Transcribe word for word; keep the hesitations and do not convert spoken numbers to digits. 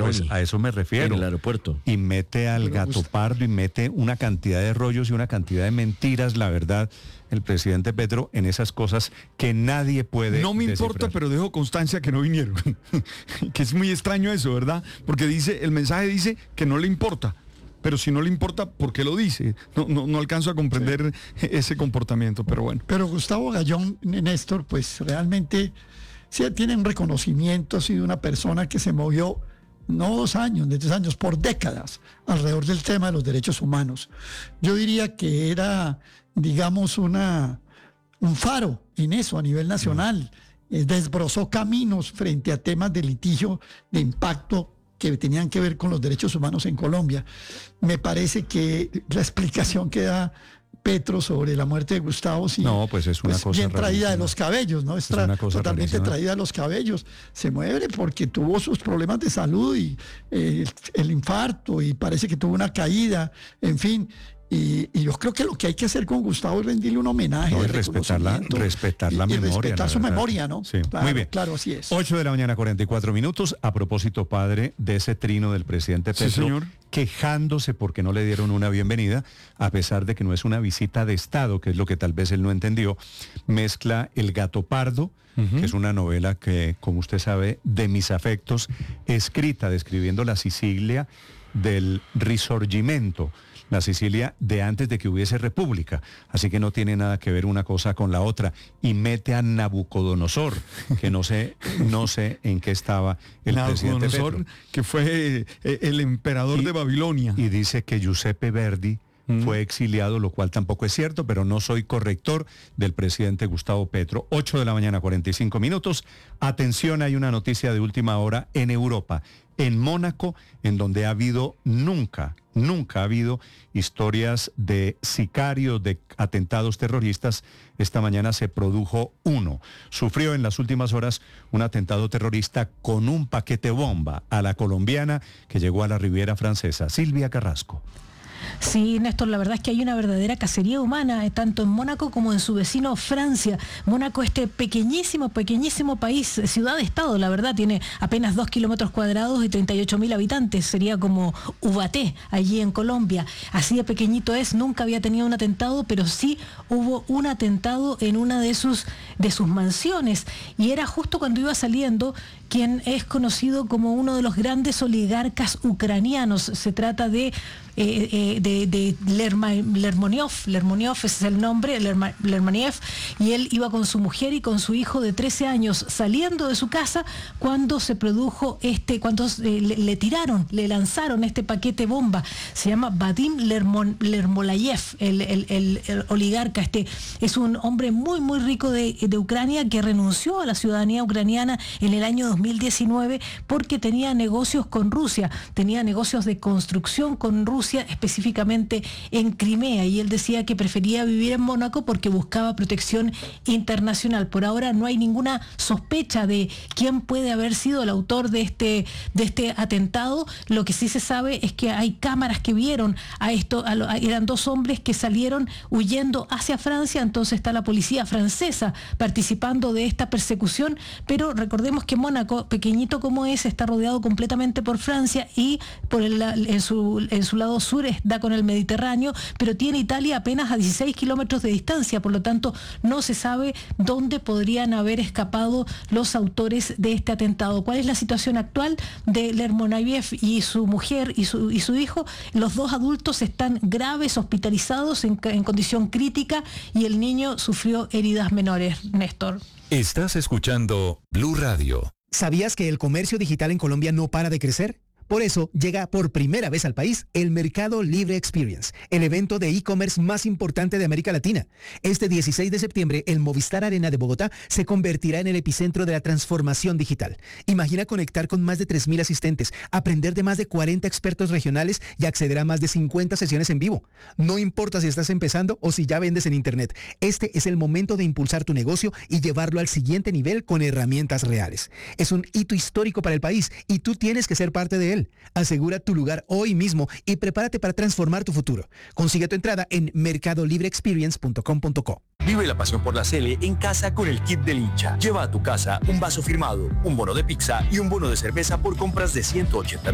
Pues a eso me refiero. En el aeropuerto. Y mete al gato pardo y mete una cantidad de rollos y una cantidad de mentiras, la verdad, el presidente Petro, en esas cosas que nadie puede No me descifrar. importa, pero dejo constancia que no vinieron. Que es muy extraño eso, ¿verdad? Porque dice, el mensaje dice que no le importa. Pero si no le importa, ¿por qué lo dice? No, no, no alcanzo a comprender sí. ese comportamiento, pero bueno. Pero Gustavo Gayón, Néstor, pues realmente sí tiene un reconocimiento, ha sido una persona que se movió no dos años, ni tres años, por décadas alrededor del tema de los derechos humanos. Yo diría que era, digamos, una, un faro en eso a nivel nacional. Eh, desbrozó caminos frente a temas de litigio de impacto que tenían que ver con los derechos humanos en Colombia. Me parece que la explicación que da Petro sobre la muerte de Gustavo, sí, no, pues es una pues cosa bien traída rarísima. de los cabellos, ¿no? Es, es una cosa totalmente rarísima. traída de los cabellos. Se mueve porque tuvo sus problemas de salud y eh, el, el infarto, y parece que tuvo una caída, en fin. Y, y yo creo que lo que hay que hacer con Gustavo es rendirle un homenaje. No, de y respetar la, respetar la y, y memoria. respetar la su verdad. memoria, ¿no? Sí, claro, muy bien. Claro, así es. ocho de la mañana, cuarenta y cuatro minutos. A propósito, padre, de ese trino del presidente Petro, sí, señor. quejándose porque no le dieron una bienvenida, a pesar de que no es una visita de Estado, que es lo que tal vez él no entendió, mezcla El gato pardo, uh-huh. que es una novela que, como usted sabe, de mis afectos, escrita describiendo la Sicilia del Risorgimento, la Sicilia de antes de que hubiese república, así que no tiene nada que ver una cosa con la otra, y mete a Nabucodonosor, que no sé, no sé en qué estaba el presidente Petro, que fue eh, el emperador y, de Babilonia. Y dice que Giuseppe Verdi mm. fue exiliado, lo cual tampoco es cierto, pero no soy corrector del presidente Gustavo Petro. ocho de la mañana, cuarenta y cinco minutos. Atención, hay una noticia de última hora en Europa, en Mónaco, en donde ha habido nunca, nunca ha habido historias de sicarios, de atentados terroristas. Esta mañana se produjo uno. Sufrió en las últimas horas un atentado terrorista con un paquete bomba a la colombiana que llegó a la Riviera Francesa. Silvia Carrasco. Sí, Néstor, la verdad es que hay una verdadera cacería humana, eh, tanto en Mónaco como en su vecino Francia. Mónaco, este pequeñísimo, pequeñísimo país, ciudad-estado, la verdad, tiene apenas dos kilómetros cuadrados y treinta y ocho mil habitantes, sería como Ubaté, allí en Colombia. Así de pequeñito es, nunca había tenido un atentado, pero sí hubo un atentado en una de sus, de sus mansiones, y era justo cuando iba saliendo quien es conocido como uno de los grandes oligarcas ucranianos. Se trata de Eh, eh, de, de Lerma, Lermoniov, Lermoniov ese es el nombre, Lerma, Lermoniev, y él iba con su mujer y con su hijo de trece años saliendo de su casa cuando se produjo este, cuando eh, le, le tiraron, le lanzaron este paquete bomba. Se llama Vadim Lermon, Lermolayev, el, el, el, el oligarca. Este es un hombre muy, muy rico de, de Ucrania que renunció a la ciudadanía ucraniana en el año dos mil diecinueve porque tenía negocios con Rusia, tenía negocios de construcción con Rusia, específicamente en Crimea, y él decía que prefería vivir en Mónaco porque buscaba protección internacional. Por ahora no hay ninguna sospecha de quién puede haber sido el autor de este, de este atentado. Lo que sí se sabe es que hay cámaras que vieron a esto, a lo, a, eran dos hombres que salieron huyendo hacia Francia, entonces está la policía francesa participando de esta persecución, pero recordemos que Mónaco, pequeñito como es, está rodeado completamente por Francia, y por el, en, su, en su lado sur da con el Mediterráneo, pero tiene Italia apenas a dieciséis kilómetros de distancia, por lo tanto no se sabe dónde podrían haber escapado los autores de este atentado. ¿Cuál es la situación actual de Lermonayev y su mujer y su, y su hijo? Los dos adultos están graves, hospitalizados en, en condición crítica, y el niño sufrió heridas menores. Néstor. Estás escuchando Blue Radio. ¿Sabías que el comercio digital en Colombia no para de crecer? Por eso llega por primera vez al país el Mercado Libre Experience, el evento de e-commerce más importante de América Latina. Este dieciséis de septiembre, el Movistar Arena de Bogotá se convertirá en el epicentro de la transformación digital. Imagina conectar con más de tres mil asistentes, aprender de más de cuarenta expertos regionales y acceder a más de cincuenta sesiones en vivo. No importa si estás empezando o si ya vendes en Internet, este es el momento de impulsar tu negocio y llevarlo al siguiente nivel con herramientas reales. Es un hito histórico para el país y tú tienes que ser parte de él. Asegura tu lugar hoy mismo y prepárate para transformar tu futuro. Consigue tu entrada en mercado libre experience punto com punto co. Vive la pasión por la Sele en casa con el kit del hincha. Lleva a tu casa un vaso firmado, un bono de pizza y un bono de cerveza por compras de ciento ochenta